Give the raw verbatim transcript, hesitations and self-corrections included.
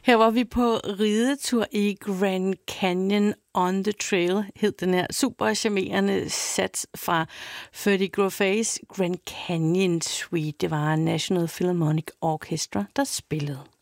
Her var vi på ridetur i Grand Canyon on the Trail, hed den her super charmerende sats fra Freddie Groffays Grand Canyon Suite. Det var National Philharmonic Orchestra, der spillede.